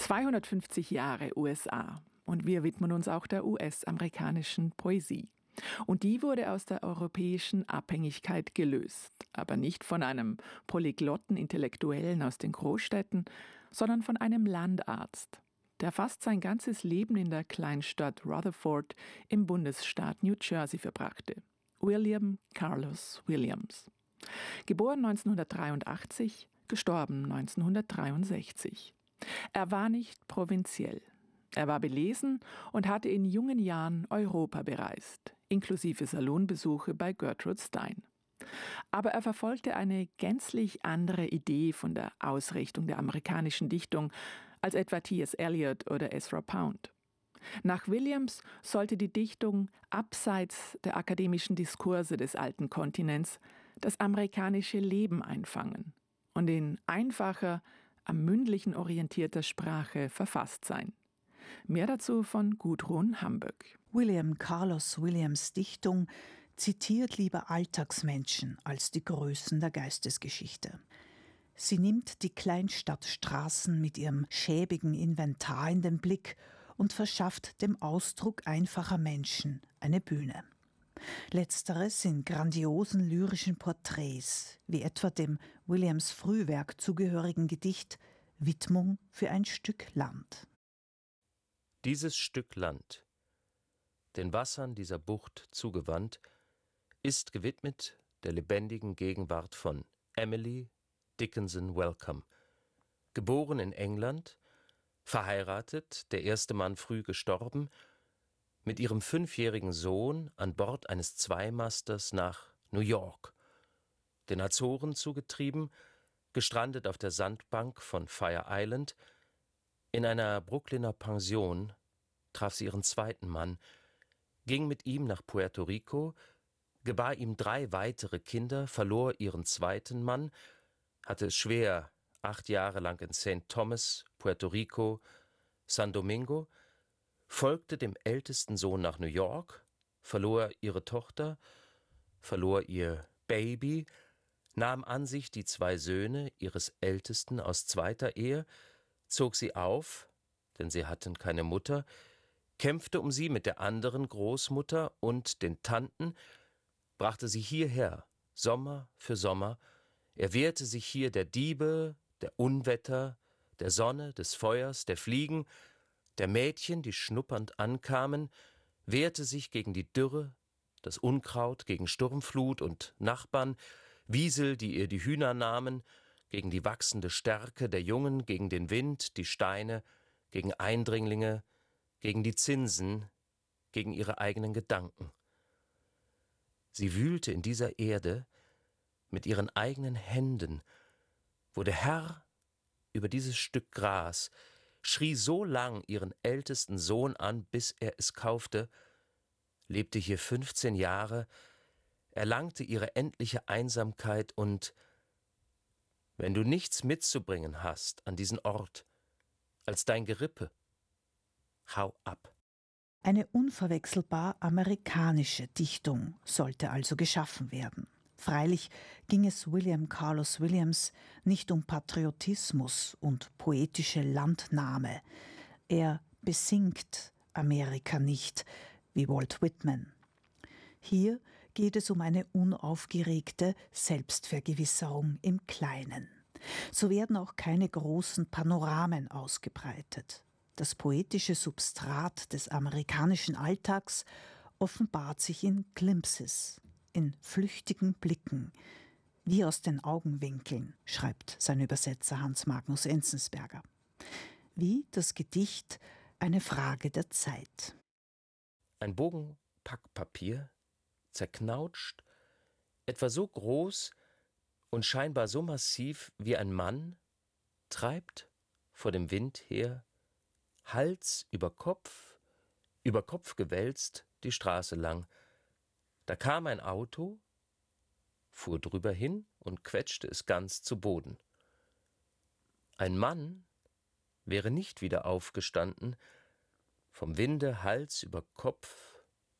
250 Jahre USA und wir widmen uns auch der US-amerikanischen Poesie. Und die wurde aus der europäischen Abhängigkeit gelöst, aber nicht von einem polyglotten Intellektuellen aus den Großstädten, sondern von einem Landarzt, der fast sein ganzes Leben in der Kleinstadt Rutherford im Bundesstaat New Jersey verbrachte. William Carlos Williams. Geboren 1983, gestorben 1963. Er war nicht provinziell. Er war belesen und hatte in jungen Jahren Europa bereist, inklusive Salonbesuche bei Gertrude Stein. Aber er verfolgte eine gänzlich andere Idee von der Ausrichtung der amerikanischen Dichtung als etwa T.S. Eliot oder Ezra Pound. Nach Williams sollte die Dichtung abseits der akademischen Diskurse des alten Kontinents das amerikanische Leben einfangen und in einfacher, am Mündlichen orientierter Sprache verfasst sein. Mehr dazu von Gudrun Hamböck. William Carlos Williams' Dichtung zitiert lieber Alltagsmenschen als die Größen der Geistesgeschichte. Sie nimmt die Kleinstadtstraßen mit ihrem schäbigen Inventar in den Blick und verschafft dem Ausdruck einfacher Menschen eine Bühne. Letzteres in grandiosen lyrischen Porträts, wie etwa dem Williams Frühwerk zugehörigen Gedicht Widmung für ein Stück Land. Dieses Stück Land, den Wassern dieser Bucht zugewandt, ist gewidmet der lebendigen Gegenwart von Emily Dickinson Wellcome, geboren in England, verheiratet, der erste Mann früh gestorben, mit ihrem 5-jährigen Sohn an Bord eines Zweimasters nach New York, den Azoren zugetrieben, gestrandet auf der Sandbank von Fire Island. In einer Brooklyner Pension traf sie ihren zweiten Mann, ging mit ihm nach Puerto Rico, gebar ihm 3 weitere Kinder, verlor ihren zweiten Mann, hatte es schwer 8 Jahre lang in St. Thomas, Puerto Rico, San Domingo, folgte dem ältesten Sohn nach New York, verlor ihre Tochter, verlor ihr Baby, nahm an sich die 2 Söhne ihres Ältesten aus zweiter Ehe, zog sie auf, denn sie hatten keine Mutter, kämpfte um sie mit der anderen Großmutter und den Tanten, brachte sie hierher, Sommer für Sommer, erwehrte sich hier der Diebe, der Unwetter, der Sonne, des Feuers, der Fliegen, der Mädchen, die schnuppernd ankamen, wehrte sich gegen die Dürre, das Unkraut, gegen Sturmflut und Nachbarn, Wiesel, die ihr die Hühner nahmen, gegen die wachsende Stärke der Jungen, gegen den Wind, die Steine, gegen Eindringlinge, gegen die Zinsen, gegen ihre eigenen Gedanken. Sie wühlte in dieser Erde mit ihren eigenen Händen, wurde Herr über dieses Stück Gras, schrie so lang ihren ältesten Sohn an, bis er es kaufte, lebte hier 15 Jahre, erlangte ihre endliche Einsamkeit und wenn du nichts mitzubringen hast an diesen Ort als dein Gerippe, hau ab. Eine unverwechselbar amerikanische Dichtung sollte also geschaffen werden. Freilich ging es William Carlos Williams nicht um Patriotismus und poetische Landnahme. Er besingt Amerika nicht, wie Walt Whitman. Hier geht es um eine unaufgeregte Selbstvergewisserung im Kleinen. So werden auch keine großen Panoramen ausgebreitet. Das poetische Substrat des amerikanischen Alltags offenbart sich in Glimpses, in flüchtigen Blicken, wie aus den Augenwinkeln, schreibt sein Übersetzer Hans Magnus Enzensberger. Wie das Gedicht eine Frage der Zeit. Ein Bogen Packpapier, zerknautscht, etwa so groß und scheinbar so massiv wie ein Mann, treibt vor dem Wind her, Hals über Kopf gewälzt, die Straße lang. Da kam ein Auto, fuhr drüber hin und quetschte es ganz zu Boden. Ein Mann wäre nicht wieder aufgestanden, vom Winde Hals über Kopf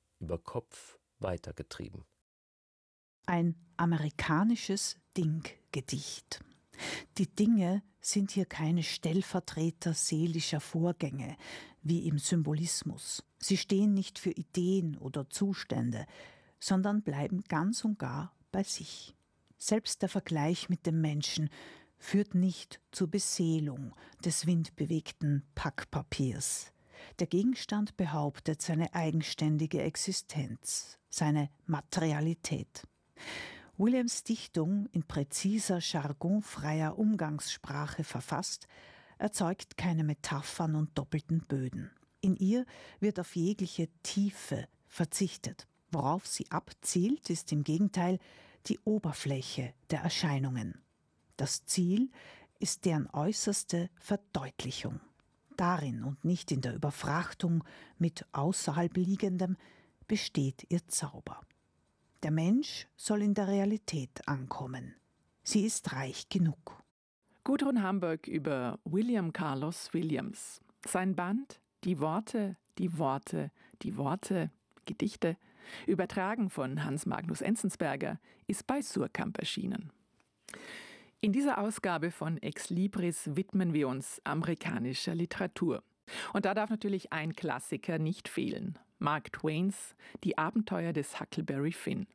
weitergetrieben. Ein amerikanisches Dinggedicht. Die Dinge sind hier keine Stellvertreter seelischer Vorgänge, wie im Symbolismus. Sie stehen nicht für Ideen oder Zustände, sondern bleiben ganz und gar bei sich. Selbst der Vergleich mit dem Menschen führt nicht zur Beseelung des windbewegten Packpapiers. Der Gegenstand behauptet seine eigenständige Existenz, seine Materialität. Williams Dichtung, in präziser, jargonfreier Umgangssprache verfasst, erzeugt keine Metaphern und doppelten Böden. In ihr wird auf jegliche Tiefe verzichtet. Worauf sie abzielt, ist im Gegenteil die Oberfläche der Erscheinungen. Das Ziel ist deren äußerste Verdeutlichung. Darin und nicht in der Überfrachtung mit außerhalb Liegendem besteht ihr Zauber. Der Mensch soll in der Realität ankommen. Sie ist reich genug. Gudrun Hamburg über William Carlos Williams. Sein Band Die Worte, die Worte, die Worte, Gedichte, übertragen von Hans Magnus Enzensberger, ist bei Suhrkamp erschienen. In dieser Ausgabe von Ex Libris widmen wir uns amerikanischer Literatur. Und da darf natürlich ein Klassiker nicht fehlen. Mark Twains Die Abenteuer des Huckleberry Finn.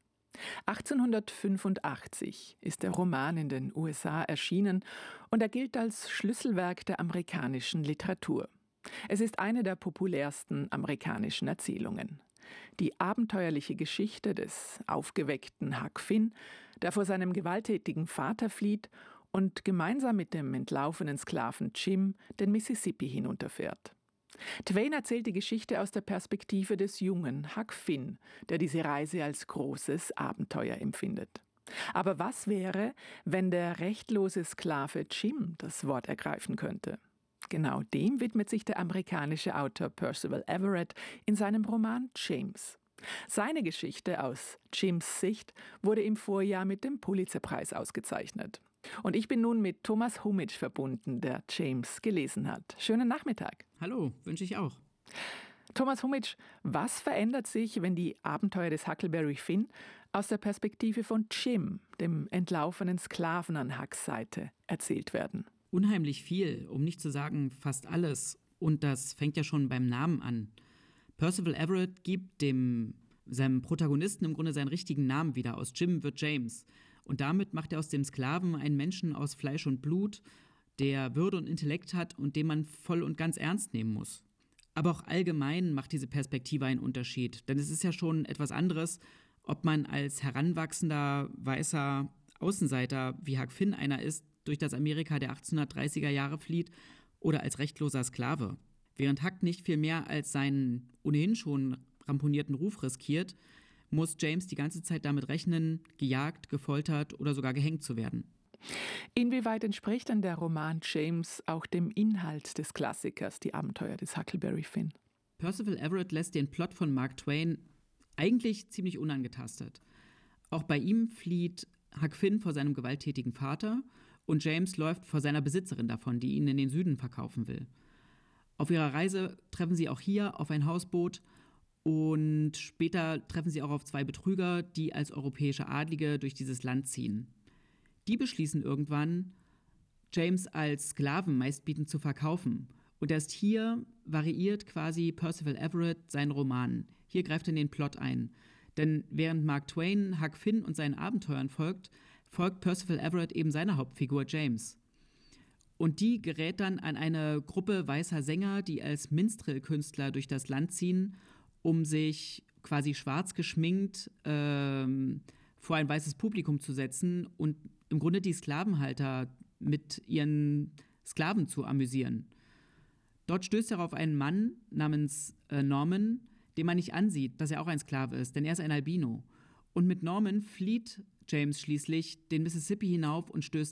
1885 ist der Roman in den USA erschienen und er gilt als Schlüsselwerk der amerikanischen Literatur. Es ist eine der populärsten amerikanischen Erzählungen. Die abenteuerliche Geschichte des aufgeweckten Huck Finn, der vor seinem gewalttätigen Vater flieht und gemeinsam mit dem entlaufenen Sklaven Jim den Mississippi hinunterfährt. Twain erzählt die Geschichte aus der Perspektive des jungen Huck Finn, der diese Reise als großes Abenteuer empfindet. Aber was wäre, wenn der rechtlose Sklave Jim das Wort ergreifen könnte? Genau dem widmet sich der amerikanische Autor Percival Everett in seinem Roman James. Seine Geschichte aus Jims Sicht wurde im Vorjahr mit dem Pulitzerpreis ausgezeichnet. Und ich bin nun mit Thomas Humitsch verbunden, der James gelesen hat. Schönen Nachmittag. Hallo, wünsche ich auch. Thomas Humitsch, was verändert sich, wenn die Abenteuer des Huckleberry Finn aus der Perspektive von Jim, dem entlaufenen Sklaven an Hucks Seite, erzählt werden? Unheimlich viel, um nicht zu sagen fast alles. Und das fängt ja schon beim Namen an. Percival Everett gibt seinem Protagonisten im Grunde seinen richtigen Namen wieder. Aus Jim wird James. Und damit macht er aus dem Sklaven einen Menschen aus Fleisch und Blut, der Würde und Intellekt hat und den man voll und ganz ernst nehmen muss. Aber auch allgemein macht diese Perspektive einen Unterschied. Denn es ist ja schon etwas anderes, ob man als heranwachsender, weißer Außenseiter, wie Huck Finn einer ist, durch das Amerika der 1830er Jahre flieht oder als rechtloser Sklave. Während Huck nicht viel mehr als seinen ohnehin schon ramponierten Ruf riskiert, muss James die ganze Zeit damit rechnen, gejagt, gefoltert oder sogar gehängt zu werden. Inwieweit entspricht denn der Roman James auch dem Inhalt des Klassikers Die Abenteuer des Huckleberry Finn? Percival Everett lässt den Plot von Mark Twain eigentlich ziemlich unangetastet. Auch bei ihm flieht Huck Finn vor seinem gewalttätigen Vater und James läuft vor seiner Besitzerin davon, die ihn in den Süden verkaufen will. Auf ihrer Reise treffen sie auch hier auf ein Hausboot und später treffen sie auch auf zwei Betrüger, die als europäische Adlige durch dieses Land ziehen. Die beschließen irgendwann, James als Sklaven meistbietend zu verkaufen. Und erst hier variiert quasi Percival Everett seinen Roman. Hier greift er in den Plot ein. Denn während Mark Twain Huck Finn und seinen Abenteuern folgt Percival Everett eben seiner Hauptfigur James. Und die gerät dann an eine Gruppe weißer Sänger, die als Minstrel-Künstler durch das Land ziehen, um sich quasi schwarz geschminkt vor ein weißes Publikum zu setzen und im Grunde die Sklavenhalter mit ihren Sklaven zu amüsieren. Dort stößt er auf einen Mann namens Norman, dem man nicht ansieht, dass er auch ein Sklave ist, denn er ist ein Albino. Und mit Norman flieht James schließlich den Mississippi hinauf und stößt